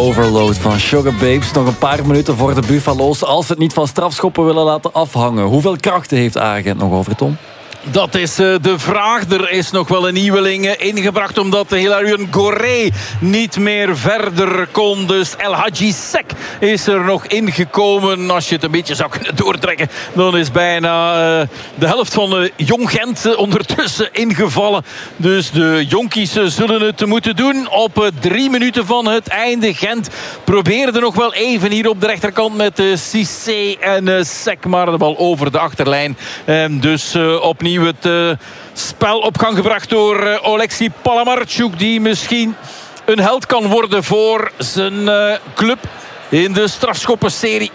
Overload van Sugar Babes. Nog een paar minuten voor de Buffalo's. Als ze het niet van strafschoppen willen laten afhangen. Hoeveel krachten heeft A-agent nog over, Tom? Dat is de vraag. Er is nog wel een nieuweling ingebracht omdat de Hilarion Goré niet meer verder kon. Dus El Hadji Seck is er nog ingekomen. Als je het een beetje zou kunnen doortrekken, dan is bijna de helft van Jong Gent ondertussen ingevallen. Dus de jonkies zullen het moeten doen. Op 3 minuten van het einde. Gent probeerde nog wel even hier op de rechterkant met Cissé en Seck. Maar de bal over de achterlijn. Dus opnieuw het spel op gang gebracht door Oleksiy Palamarchuk, die misschien een held kan worden voor zijn club in de strafschoppenserie.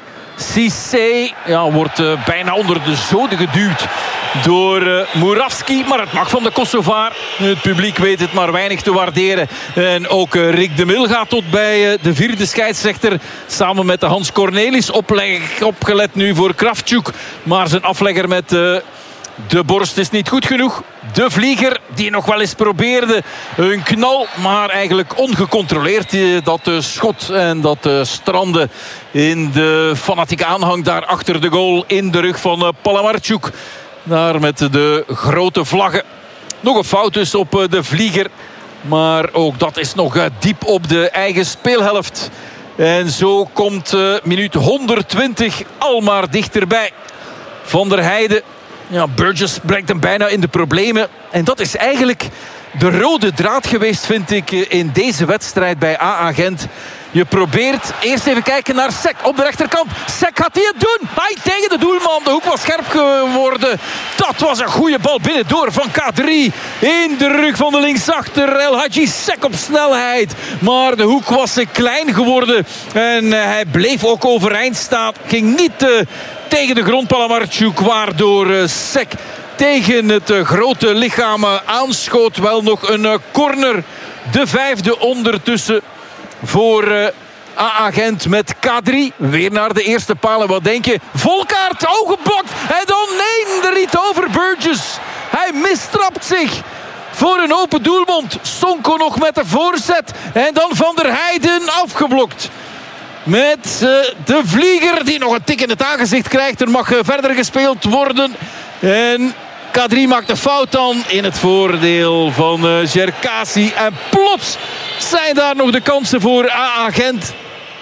Cissé wordt bijna onder de zoden geduwd door Murawski. Maar het mag van de Kosovaar. Het publiek weet het maar weinig te waarderen. En ook Rick de Mil gaat tot bij de vierde scheidsrechter. Samen met de Hans Cornelis opgelet nu voor Kravchuk. Maar zijn aflegger met de borst is niet goed genoeg. De Vlieger die nog wel eens probeerde een knal, maar eigenlijk ongecontroleerd. Dat schot en dat strandde in de fanatieke aanhang daar achter de goal in de rug van Palamarchuk. Daar met de grote vlaggen. Nog een fout dus op de Vlieger. Maar ook dat is nog diep op de eigen speelhelft. En zo komt minuut 120 al maar dichterbij. Van der Heijden. Burgess brengt hem bijna in de problemen. En dat is eigenlijk de rode draad geweest, vind ik, in deze wedstrijd bij AA Gent. Je probeert eerst even kijken naar Seck op de rechterkant. Seck gaat hij het doen? Hij tegen de doelman. De hoek was scherp geworden. Dat was een goede bal binnendoor van K3. In de rug van de linksachter. El Hadji Seck op snelheid. Maar de hoek was klein geworden. En hij bleef ook overeind staan. Ging niet tegen de grond, Palamarchuk. Waardoor Seck tegen het grote lichaam aanschoot. Wel nog een corner. De 5e ondertussen voor AA Gent met K3. Weer naar de eerste paal. En wat denk je? Volkaert, geblokt. En dan de riet over Burgess. Hij mistrapt zich voor een open doelmond. Sonko nog met de voorzet. En dan Van der Heijden afgeblokt. Met de Vlieger die nog een tik in het aangezicht krijgt. Er mag verder gespeeld worden. En K3 maakt een fout dan in het voordeel van Cherkassy. En plots zijn daar nog de kansen voor AA Gent.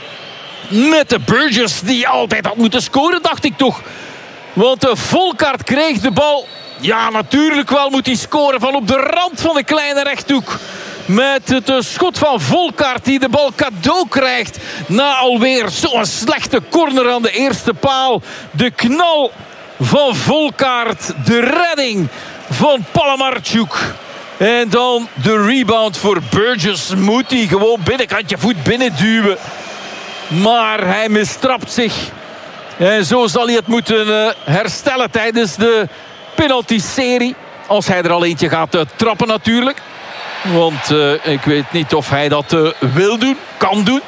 Met de Burgess die altijd had moeten scoren, dacht ik toch. Want de Volkaert kreeg de bal. Ja, natuurlijk wel moet hij scoren van op de rand van de kleine rechthoek. Met het schot van Volkaert die de bal cadeau krijgt. Na alweer zo'n slechte corner aan de eerste paal. De knal van Volkaert. De redding van Palamarchuk. En dan de rebound voor Burgess. Moet hij gewoon binnenkantje voet binnenduwen. Maar hij mistrapt zich. En zo zal hij het moeten herstellen tijdens de penalty-serie. Als hij er al eentje gaat trappen natuurlijk. Want ik weet niet of hij dat wil doen, kan doen.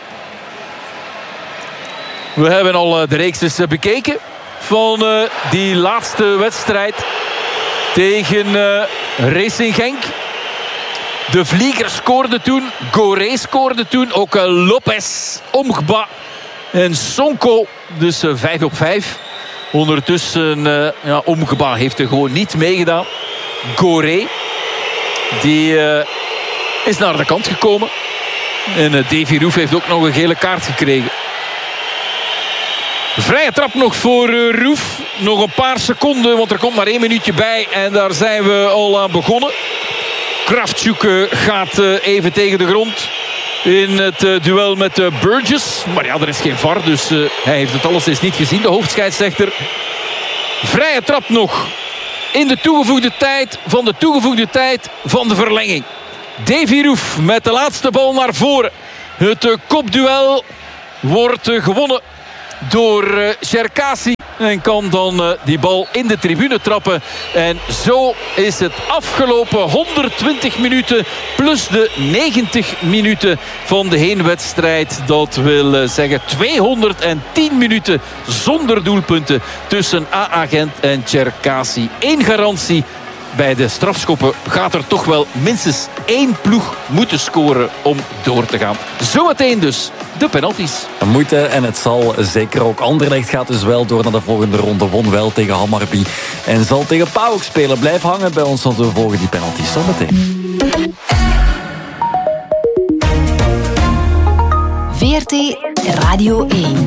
We hebben al de reeks eens bekeken van die laatste wedstrijd tegen Racing Genk. De Vlieger scoorde toen, Goré scoorde toen, ook Lopez, Omgba en Sonko. Dus 5 op 5. Ondertussen, Omgba heeft er gewoon niet meegedaan. Goré, die is naar de kant gekomen. En Davy Roef heeft ook nog een gele kaart gekregen. Vrije trap nog voor Roef. Nog een paar seconden, want er komt maar 1 minuutje bij. En daar zijn we al aan begonnen. Kravchuk gaat even tegen de grond in het duel met Burgess. Maar ja, er is geen VAR, dus hij heeft het alleszins niet gezien, de hoofdscheidsrechter. Vrije trap nog in de toegevoegde tijd van de verlenging. Davy Roef met de laatste bal naar voren. Het kopduel wordt gewonnen door Cherkassy. En kan dan die bal in de tribune trappen. En zo is het afgelopen 120 minuten plus de 90 minuten van de heenwedstrijd. Dat wil zeggen 210 minuten zonder doelpunten tussen AA Gent en Cherkassy. 1 garantie bij de strafschoppen gaat er toch wel minstens 1 ploeg moeten scoren om door te gaan. Zometeen dus de penalties. Moeite en het zal zeker ook. Anderlecht gaat dus wel door naar de volgende ronde. Won wel tegen Hammarby en zal tegen PAOK spelen. Blijf hangen bij ons, want we volgen die penalties zometeen. VRT Radio 1.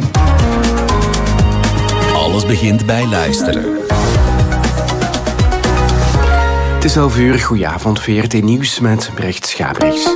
Alles begint bij luisteren. Het is 11:00. Goedenavond, VRT Nieuws met Brecht Schabrichs.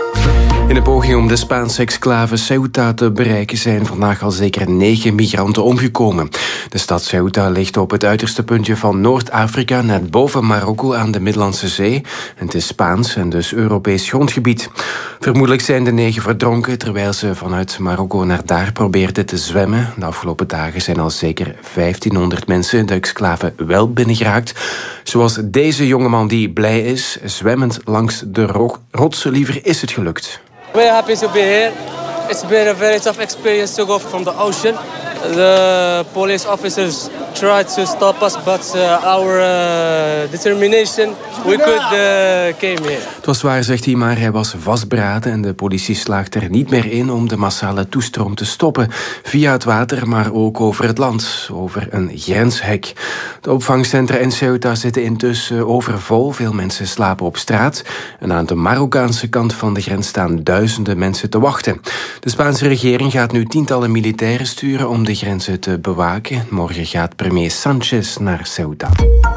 In een poging om de Spaanse exclave Ceuta te bereiken zijn vandaag al zeker 9 migranten omgekomen. De stad Ceuta ligt op het uiterste puntje van Noord-Afrika, net boven Marokko aan de Middellandse Zee. En het is Spaans en dus Europees grondgebied. Vermoedelijk zijn de 9 verdronken terwijl ze vanuit Marokko naar daar probeerden te zwemmen. De afgelopen dagen zijn al zeker 1500 mensen de exclave wel binnengeraakt. Zoals deze jongeman die blij is, zwemmend langs de rotsen. Liever is het gelukt. We're happy to be here. It's been a very tough experience to go from the ocean. The police officers tried to stop us, but our determination, we could came here. Het was zwaar, zegt hij, maar hij was vastberaden en de politie slaagt er niet meer in om de massale toestroom te stoppen. Via het water, maar ook over het land, over een grenshek. De opvangcentra in Ceuta zitten intussen overvol. Veel mensen slapen op straat. En aan de Marokkaanse kant van de grens staan duizenden mensen te wachten. De Spaanse regering gaat nu tientallen militairen sturen om de grenzen te bewaken. Morgen gaat premier Sanchez naar Ceuta.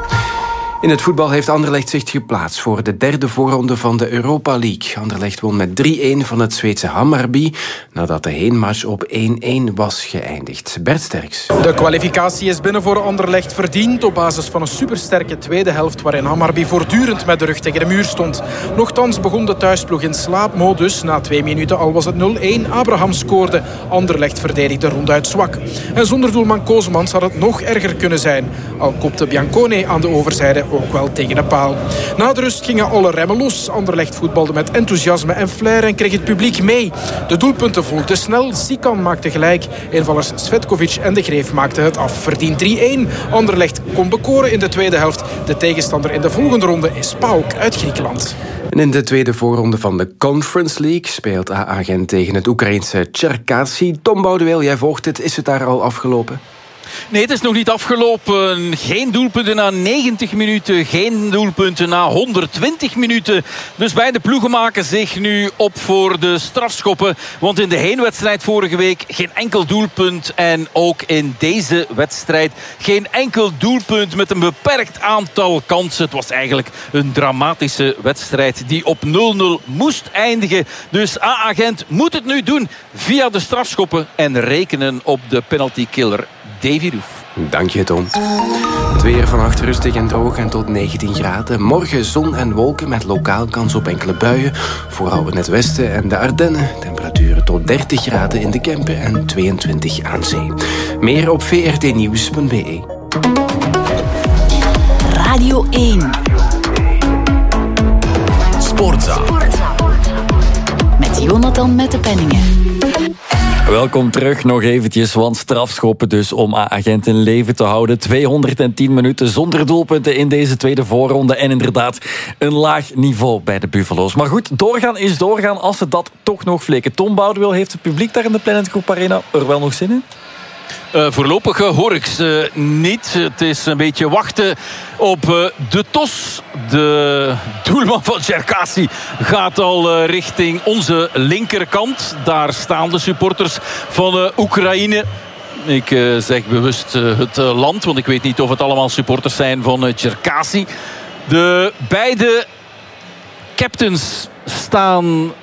In het voetbal heeft Anderlecht zich geplaatst voor de derde voorronde van de Europa League. Anderlecht won met 3-1 van het Zweedse Hammarby, nadat de heenmatch op 1-1 was geëindigd. Bert Sterks. De kwalificatie is binnen voor Anderlecht verdiend op basis van een supersterke tweede helft waarin Hammarby voortdurend met de rug tegen de muur stond. Nochtans begon de thuisploeg in slaapmodus. Na 2 minuten al was het 0-1. Abraham scoorde. Anderlecht verdedigde ronduit zwak. En zonder doelman Koosmans had het nog erger kunnen zijn. Al kopte Biancone aan de overzijde ook wel tegen de paal. Na de rust gingen alle remmen los. Anderlecht voetbalde met enthousiasme en flair en kreeg het publiek mee. De doelpunten volgden snel. Sikan maakte gelijk. Invallers Svetkovic en De Greef maakten het af. Verdient 3-1. Anderlecht kon bekoren in de tweede helft. De tegenstander in de volgende ronde is PAOK uit Griekenland. En in de tweede voorronde van de Conference League speelt AA Gent tegen het Oekraïense Cherkasy. Tom Boudeweel, jij volgt het. Is het daar al afgelopen? Nee, het is nog niet afgelopen. Geen doelpunten na 90 minuten. Geen doelpunten na 120 minuten. Dus beide ploegen maken zich nu op voor de strafschoppen. Want in de heenwedstrijd vorige week geen enkel doelpunt. En ook in deze wedstrijd geen enkel doelpunt met een beperkt aantal kansen. Het was eigenlijk een dramatische wedstrijd die op 0-0 moest eindigen. Dus AA Gent moet het nu doen via de strafschoppen en rekenen op de penaltykiller Davy Roef. Dank je, Tom. Het weer vannacht rustig en droog en tot 19 graden. Morgen zon en wolken met lokaal kans op enkele buien. Vooral in het westen en de Ardennen. Temperaturen tot 30 graden in de Kempen en 22 aan zee. Meer op vrtnieuws.be. Radio 1. Sportza. Met Jonathan Mettepenningen. Welkom terug nog eventjes, want strafschoppen dus om AA Gent in leven te houden. 210 minuten zonder doelpunten in deze tweede voorronde. En inderdaad een laag niveau bij de Buffalo's. Maar goed, doorgaan is doorgaan als ze dat toch nog fleken. Tom Boudeweel, heeft het publiek daar in de Planet Group Arena er wel nog zin in? Voorlopig hoor ik ze niet. Het is een beetje wachten op de TOS. De doelman van Cherkasy gaat al richting onze linkerkant. Daar staan de supporters van Oekraïne. Ik zeg bewust het land, want ik weet niet of het allemaal supporters zijn van Cherkasy. De beide captains staan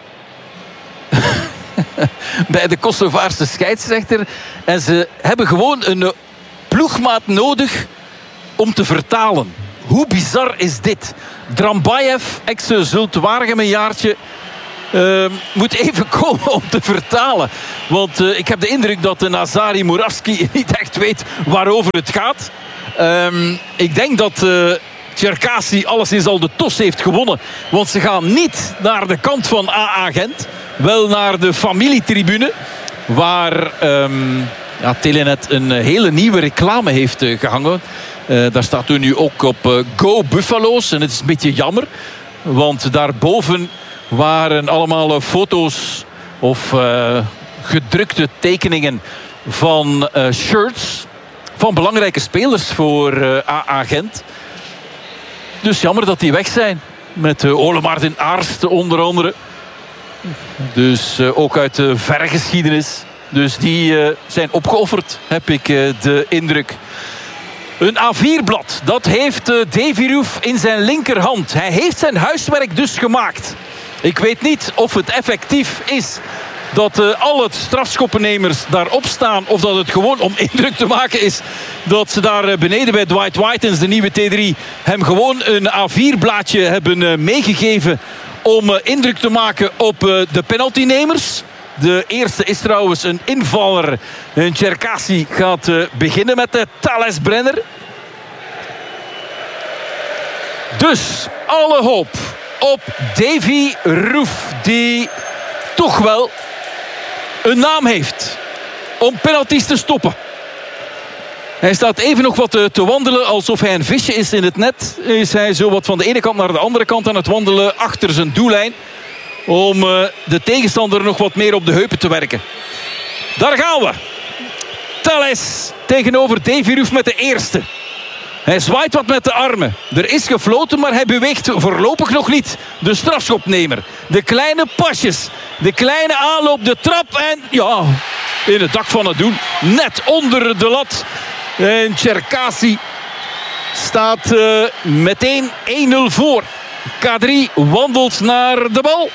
bij de Kosovaarse scheidsrechter. En ze hebben gewoon een ploegmaat nodig om te vertalen. Hoe bizar is dit? Drambayev, ex-Zulte Waregem een jaartje, moet even komen om te vertalen. Want ik heb de indruk dat de Nazari Muravski niet echt weet waarover het gaat. Ik denk dat Cherkasy alleszins al de TOS heeft gewonnen. Want ze gaan niet naar de kant van AA Gent. Wel naar de familietribune. Waar Telenet een hele nieuwe reclame heeft gehangen. Daar staat u nu ook op Go Buffalo's. En het is een beetje jammer. Want daarboven waren allemaal foto's of gedrukte tekeningen van shirts van belangrijke spelers voor AA Gent. Dus jammer dat die weg zijn. Met Ole Martin Aarst onder andere. Dus ook uit de verre geschiedenis. Dus die zijn opgeofferd, heb ik de indruk. Een A4-blad, dat heeft Davy Roef in zijn linkerhand. Hij heeft zijn huiswerk dus gemaakt. Ik weet niet of het effectief is dat al het strafschoppennemers daarop staan, of dat het gewoon om indruk te maken is dat ze daar beneden bij Dwight Whitens, de nieuwe T3, hem gewoon een A4-blaadje hebben meegegeven om indruk te maken op de penaltynemers. De eerste is trouwens een invaller. En Cherkasy gaat beginnen met de Thales Brenner. Dus alle hoop op Davy Roef, die toch wel een naam heeft om penalties te stoppen. Hij staat even nog wat te wandelen alsof hij een visje is in het net. Is hij zo wat van de ene kant naar de andere kant aan het wandelen achter zijn doellijn. Om de tegenstander nog wat meer op de heupen te werken. Daar gaan we. Thales tegenover Davy Roef met de eerste. Hij zwaait wat met de armen. Er is gefloten, maar hij beweegt voorlopig nog niet. De strafschopnemer. De kleine pasjes. De kleine aanloop, de trap. En ja, in het dak van het doel. Net onder de lat. En Cherkasy staat meteen 1-0 voor. K3 wandelt naar de bal.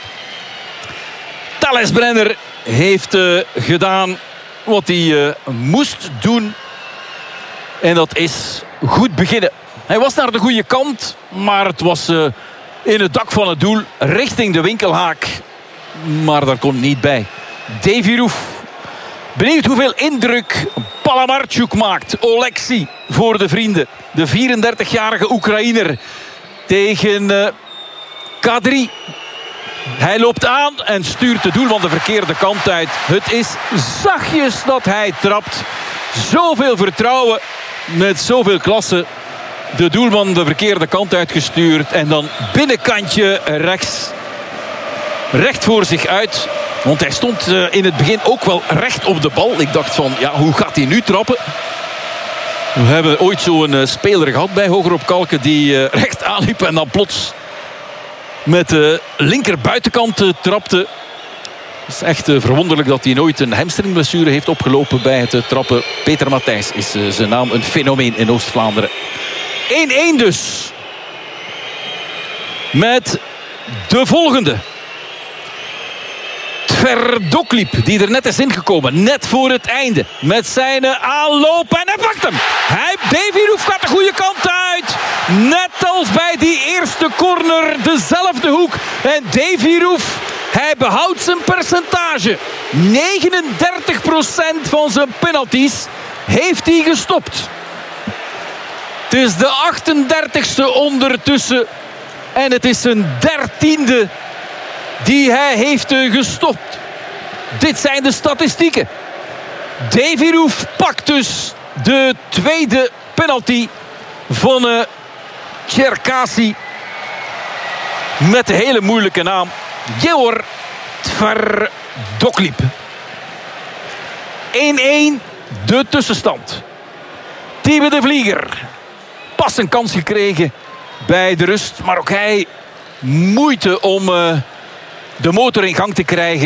Thales Brenner heeft gedaan wat hij moest doen. En dat is goed beginnen. Hij was naar de goede kant, maar het was in het dak van het doel richting de winkelhaak. Maar daar komt niet bij. Davy Roef. Benieuwd hoeveel indruk Palamarchuk maakt. Oleksy voor de vrienden. De 34-jarige Oekraïner tegen K3. Hij loopt aan en stuurt de doelman de verkeerde kant uit. Het is zachtjes dat hij trapt. Zoveel vertrouwen met zoveel klasse. De doelman de verkeerde kant uitgestuurd. En dan binnenkantje rechts. Recht voor zich uit. Want hij stond in het begin ook wel recht op de bal. Ik dacht van, ja, hoe gaat hij nu trappen? We hebben ooit zo'n speler gehad bij Hoger op Kalken die recht aanliep en dan plots met de linker buitenkant trapte. Het is echt verwonderlijk dat hij nooit een hamstringblessure heeft opgelopen bij het trappen. Peter Matthijs is zijn naam, een fenomeen in Oost-Vlaanderen. 1-1 dus. Met de volgende. Tverdoklip, die er net is ingekomen. Net voor het einde. Met zijn aanloop. En hij pakt hem. Davy Roef gaat de goede kant uit. Net als bij die eerste corner. Dezelfde hoek. En Davy Roef, hij behoudt zijn percentage. 39% van zijn penalties heeft hij gestopt. Het is de 38e ondertussen. En het is zijn 13e die hij heeft gestopt. Dit zijn de statistieken. Davy Roef pakt dus de tweede penalty van Cherkasy. Met de hele moeilijke naam Jehor Tverdoklip. 1-1 de tussenstand. Thiebe de Vlieger. Pas een kans gekregen bij de rust. Maar ook hij moeite om de motor in gang te krijgen.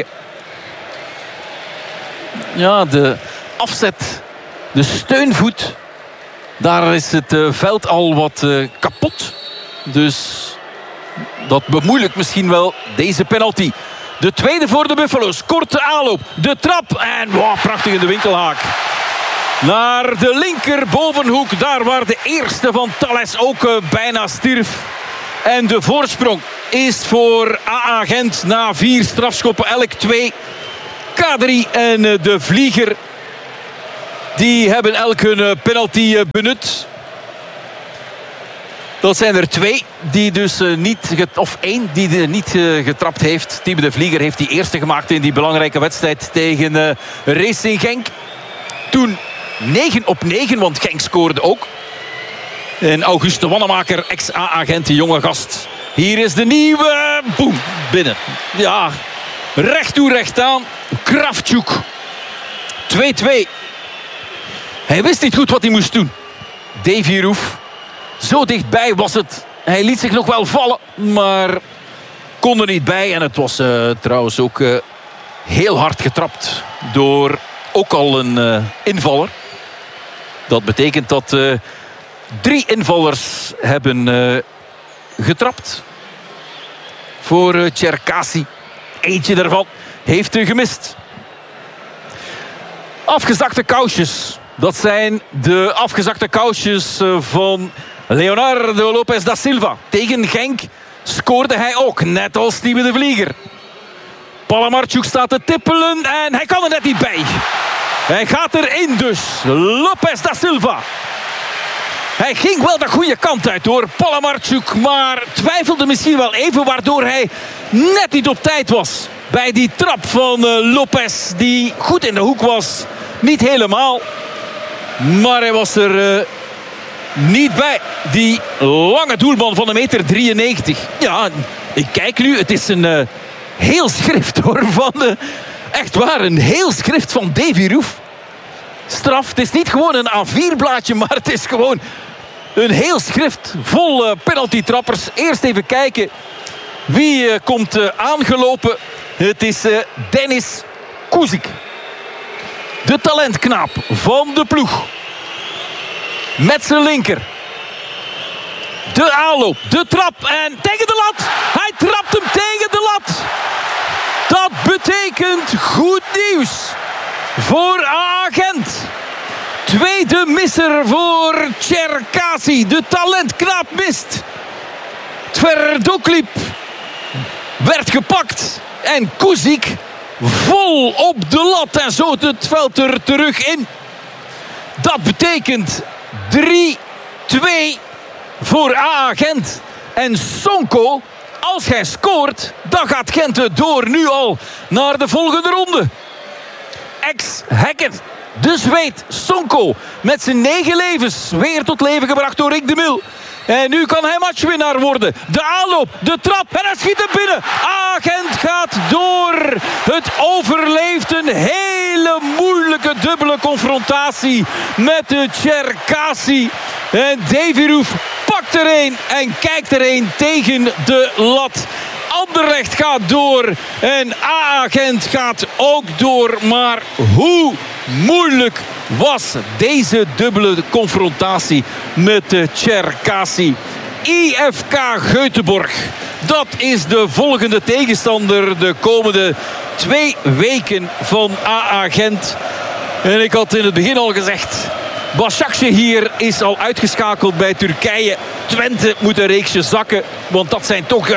Ja, de afzet. De steunvoet. Daar is het veld al wat kapot. Dus dat bemoeilijkt misschien wel deze penalty. De tweede voor de Buffalo's. Korte aanloop. De trap. En wow, prachtig in de winkelhaak. Naar de linker bovenhoek. Daar waar de eerste van Thales ook bijna stierf. En de voorsprong is voor AA Gent na 4 strafschoppen. Elk 2. K3 en de Vlieger. Die hebben elk hun penalty benut. Dat zijn er 2 die dus of 1 die niet getrapt heeft. Thiebe de Vlieger heeft die eerste gemaakt in die belangrijke wedstrijd tegen Racing Genk. Toen 9-9, want Genk scoorde ook. En Auguste Wannemaker, ex-A-agent, de jonge gast. Hier is de nieuwe. Boem, binnen. Ja, recht toe, recht aan. Kravchuk. 2-2. Hij wist niet goed wat hij moest doen. Davy Roef. Zo dichtbij was het. Hij liet zich nog wel vallen, maar kon er niet bij. En het was trouwens ook heel hard getrapt door ook al een invaller. Dat betekent dat 3 invallers hebben getrapt voor Cherkasy. Eentje daarvan heeft gemist. Afgezakte kousjes. Dat zijn de afgezakte kousjes van Leonardo Lopez da Silva. Tegen Genk scoorde hij ook, net als Steven de Vlieger. Palamarchuk staat te tippelen en hij kan er net niet bij. Hij gaat erin dus. Lopez da Silva. Hij ging wel de goede kant uit hoor, Palamarchuk. Maar twijfelde misschien wel even, waardoor hij net niet op tijd was. Bij die trap van Lopez, die goed in de hoek was. Niet helemaal. Maar hij was er niet bij. Die lange doelman van 1,93 meter. Ja, ik kijk nu. Het is een heel schrift hoor. Echt waar, een heel schrift van Davy Roef. Straf. Het is niet gewoon een A4-blaadje, maar het is gewoon een heel schrift vol penalty-trappers. Eerst even kijken wie komt aangelopen. Het is Denis Kuzic. De talentknaap van de ploeg. Met zijn linker. De aanloop, de trap en tegen de lat. Hij trapt hem tegen de lat. Dat betekent goed nieuws voor A-agent. Tweede misser voor Cherkasy. De talentknaap mist. Tverdoklip werd gepakt. En Kuzic vol op de lat. En zo het veld er terug in. Dat betekent 3-2 voor A-Gent. En Sonko, als hij scoort, dan gaat Gent door nu al naar de volgende ronde. Ex-Hacker, de Zweed Sonko, met zijn 9 levens weer tot leven gebracht door Rick de Mil. En nu kan hij matchwinnaar worden. De aanloop, de trap en hij schiet hem binnen. A-Gent gaat door. Het overleeft een hele moeilijke dubbele confrontatie met de Cherkasy. En Davy Roef pakt er een en kijkt er een tegen de lat. Anderlecht gaat door en A-Gent gaat ook door. Maar hoe moeilijk was deze dubbele confrontatie met de Cherkasy? IFK Göteborg. Dat is de volgende tegenstander de komende 2 weken van A-Gent. En ik had in het begin al gezegd, Başakşehir is al uitgeschakeld bij Turkije. Twente moet een reeksje zakken, want dat zijn toch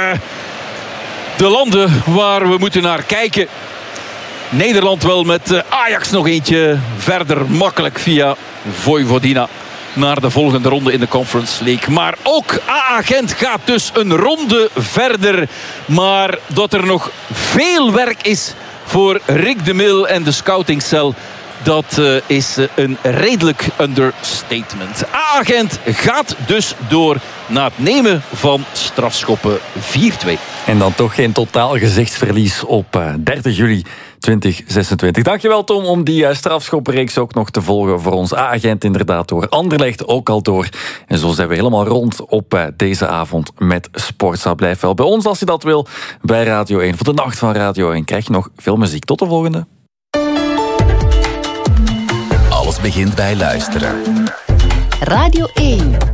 de landen waar we moeten naar kijken. Nederland wel met Ajax nog eentje verder, makkelijk via Vojvodina naar de volgende ronde in de Conference League. Maar ook A-Gent gaat dus een ronde verder. Maar dat er nog veel werk is voor Rick de Mil en de scoutingcel, dat is een redelijk understatement. A-Gent gaat dus door na het nemen van strafschoppen 4-2. En dan toch geen totaal gezichtsverlies op 30 juli 2026. Dankjewel Tom om die strafschoppenreeks ook nog te volgen voor ons. A-Gent inderdaad door. Anderlecht ook al door. En zo zijn we helemaal rond op deze avond met Sportza. Blijf wel bij ons als je dat wil. Bij Radio 1. Voor de nacht van Radio 1 krijg je nog veel muziek. Tot de volgende. Alles begint bij luisteren. Radio 1.